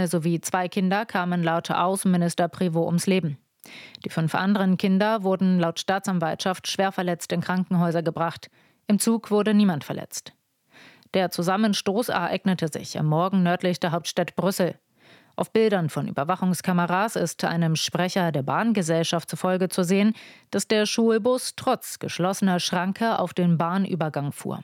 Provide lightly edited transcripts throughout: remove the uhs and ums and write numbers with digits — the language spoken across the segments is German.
Erwachsene sowie 2 Kinder kamen laut Außenminister Prévost ums Leben. Die 5 anderen Kinder wurden laut Staatsanwaltschaft schwer verletzt in Krankenhäuser gebracht. Im Zug wurde niemand verletzt. Der Zusammenstoß ereignete sich am Morgen nördlich der Hauptstadt Brüssel. Auf Bildern von Überwachungskameras ist einem Sprecher der Bahngesellschaft zufolge zu sehen, dass der Schulbus trotz geschlossener Schranke auf den Bahnübergang fuhr.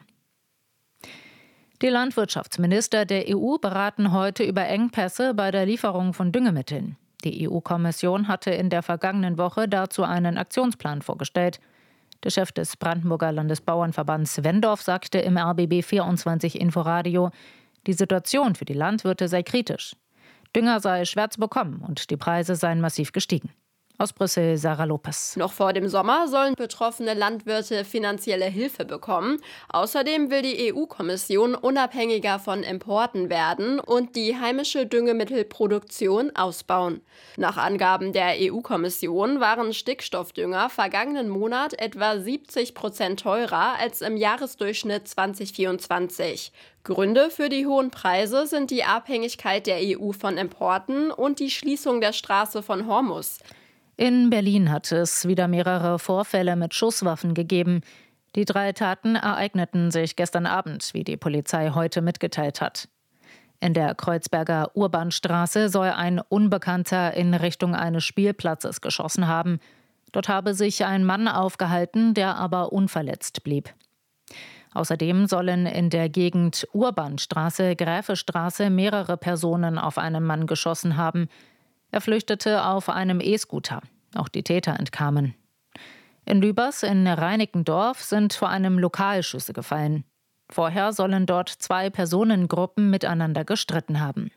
Die Landwirtschaftsminister der EU beraten heute über Engpässe bei der Lieferung von Düngemitteln. Die EU-Kommission hatte in der vergangenen Woche dazu einen Aktionsplan vorgestellt. Der Chef des Brandenburger Landesbauernverbands Wendorf sagte im RBB 24 Inforadio, die Situation für die Landwirte sei kritisch. Dünger sei schwer zu bekommen und die Preise seien massiv gestiegen. Aus Brüssel, Sarah Lopez. Noch vor dem Sommer sollen betroffene Landwirte finanzielle Hilfe bekommen. Außerdem will die EU-Kommission unabhängiger von Importen werden und die heimische Düngemittelproduktion ausbauen. Nach Angaben der EU-Kommission waren Stickstoffdünger vergangenen Monat etwa 70% teurer als im Jahresdurchschnitt 2024. Gründe für die hohen Preise sind die Abhängigkeit der EU von Importen und die Schließung der Straße von Hormuz. In Berlin hat es wieder mehrere Vorfälle mit Schusswaffen gegeben. Die 3 Taten ereigneten sich gestern Abend, wie die Polizei heute mitgeteilt hat. In der Kreuzberger Urbanstraße soll ein Unbekannter in Richtung eines Spielplatzes geschossen haben. Dort habe sich ein Mann aufgehalten, der aber unverletzt blieb. Außerdem sollen in der Gegend Urbanstraße, Gräfestraße mehrere Personen auf einen Mann geschossen haben. Er flüchtete auf einem E-Scooter. Auch die Täter entkamen. In Lübers in Reinickendorf sind vor einem Lokal Schüsse gefallen. Vorher sollen dort 2 Personengruppen miteinander gestritten haben.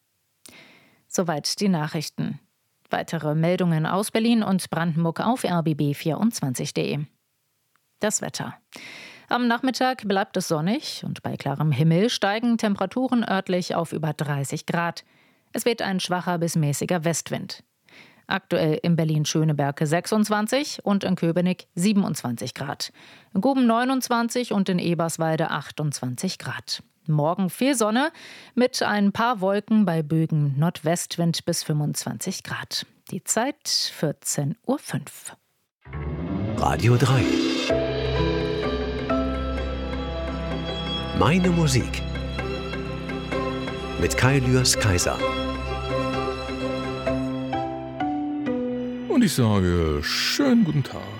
Soweit die Nachrichten. Weitere Meldungen aus Berlin und Brandenburg auf rbb24.de. Das Wetter. Am Nachmittag bleibt es sonnig und bei klarem Himmel steigen Temperaturen örtlich auf über 30 Grad. Es weht ein schwacher bis mäßiger Westwind. Aktuell in Berlin-Schöneberg 26 und in Köpenick 27 Grad. In Guben 29 und in Eberswalde 28 Grad. Morgen viel Sonne mit ein paar Wolken bei Bögen, Nordwestwind bis 25 Grad. Die Zeit 14:05 Uhr. Radio 3. Meine Musik. Mit Kai Lührs Kaiser. Und ich sage, schönen guten Tag.